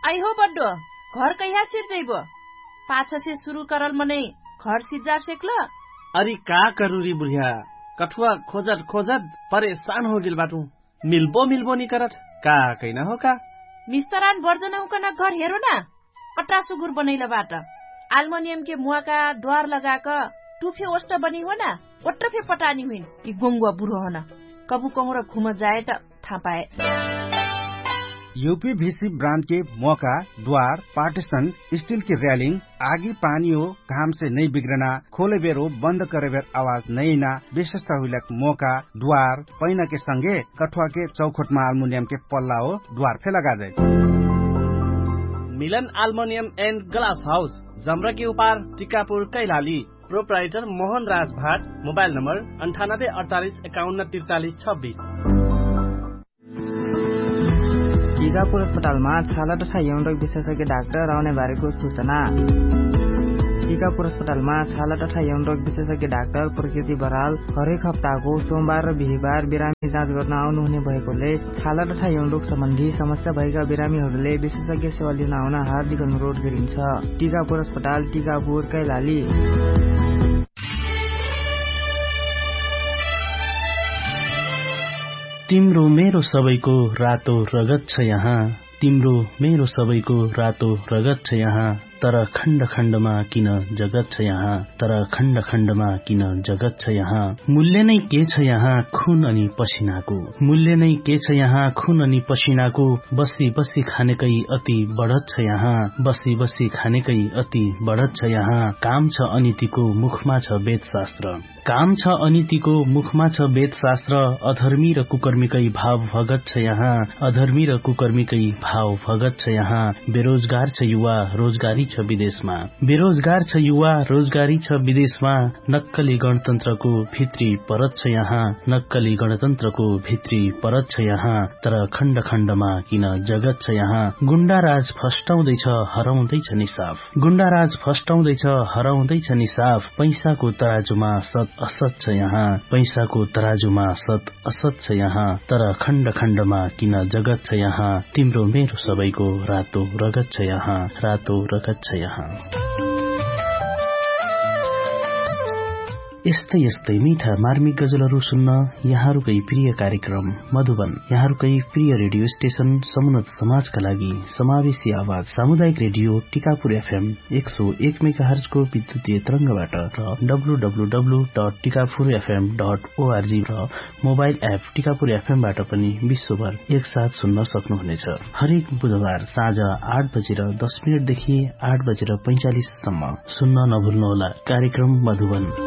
I हो बड्डो घर कहिया सिर्जैबो पाछा से शुरू करल मनै घर सिजार सेक्ल। अरे का करूरी बुढ़िया कठुआ खोजत खोजत परेशान हो गिल बाटू मिल्बो नि करत का कैना हो का मिस्तरान बर्जना उकना घर हेरो ना कट्टा सुगुर बनैला बाट एल्युमिनियम के मुआ का द्वार लगाक टुफे ओस्ट बनी हो ना ओट्रफे पटानी हुइन कि गोंगुआ बुढो होना कबू कहूँ घुम जाए त थाहा पाए। यूपीवीसी ब्रांड के मौका द्वार पार्टीशन स्टील की रेलिंग आगी पानी हो घाम से नहीं बिगड़ना खोले बेर हो बंद करे बेर आवाज नहीं ना विशेषता हुई मौका द्वार पैना के संगे कठुआ के चौखट में एल्युमिनियम के पल्ला हो द्वार फे लगा जाए। मिलन एल्युमिनियम एंड ग्लास हाउस जमरा के उपार टिकापुर कैलाली प्रोप्राइटर मोहन राज भाट मोबाइल नंबर 9848514326। टीकापुर अस्पतालमा छाला तथा यौन रोग विशेषज्ञ डाक्टर आउने बारेको सूचना। टीकापुर अस्पतालमा छाला तथा यौन रोग विशेषज्ञ डाक्टर प्रकृति बराल हरेक हप्ताको सोमबार र बिहीबार बिरामी जाँच गर्न आउनुहुने भएकोले छाला तथा यौन रोग सम्बन्धी समस्या भएका बिरामीहरूले विशेषज्ञ सेवा लिन आउन हार्दिक अनुरोध गरिन्छ। टीकापुर अस्पताल टीकापुर कैलाली। तिम्रो मेरो सबैको रातो रगत छ यहाँ, तिम्रो मेरो सबैको रातो रगत छ यहाँ, तर खण्ड खण्डमा किन जगत छ यहाँ, तर खण्ड खण्डमा किन जगत छ यहाँ। मूल्य नै के छ यहाँ खून अनि पसिनाको, मूल्य नै के छ यहाँ खून अनि पसिनाको। बसी बसी खानेकै अति बढत छ यहाँ, बसी बसी खानेकै अति बढत छ यहाँ। काम छ अनीतिको मुखमा छ वेदशास्त्र, काम छ अनीतिको मुखमा छ वेदशास्त्र। अधर्मी र कुकर्मीकै भाव भगत छ यहाँ, अधर्मी र कुकर्मीकै भाव भगत छ यहाँ। बेरोजगार छ युवा रोजगारी छ विदेशमा, बेरोजगार छ युवा रोजगारी छ विदेशमा। नक्कली गणतन्त्रको भित्री परत छ यहाँ, नक्कली गणतन्त्रको भित्री परत छ यहाँ, तर खण्ड खण्डमा किन जगत छ यहाँ। गुण्डाराज फस्टाउँदैछ हराउँदैछ निसाफ, गुण्डाराज फस्टाउँदैछ हराउँदैछ निसाफ। पैसाको तराजुमा सत असत छ यहाँ, पैसाको तराजुमा सत असत छ यहाँ, तर खण्ड खण्डमा किन जगत छ यहाँ। तिम्रो मेरो सबैको रातो रगत छ यहाँ, रातो रगत छ यहाँ। यस्तै यस्तै मीठा मार्मिक गजलहरू सुन्न यहाँहरूकै प्रिय कार्यक्रम मधुबन, यहाँहरूकै प्रिय रेडियो स्टेशन समुन्नत समाजका लागि समावेशी आवाज सामुदायिक रेडियो टिकापुर एफएम 101 मेगाहर्ज को विद्युतीय तरंगबाट र www.tikapurfm.org र मोबाइल एप टिकापुर एफएम बाट पनि विश्वभर एकसाथ सुन्न सक्नुहुनेछ। हरेक बुधबार साँझ 8 बजेर 10 मिनटदेखि 8 बजेर 45 सम्म सुन्न नभुल्नुहोला कार्यक्रम मधुबन।